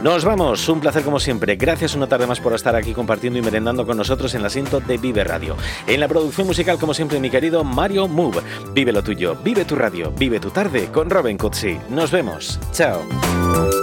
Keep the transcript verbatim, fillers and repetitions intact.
Nos vamos, un placer como siempre. Gracias una tarde más por estar aquí compartiendo y merendando con nosotros en el asiento de Vive Radio. En la producción musical, como siempre, mi querido Mario Move. Vive lo tuyo, vive tu radio, vive tu tarde con Robin Cutsi. Nos vemos. Chao.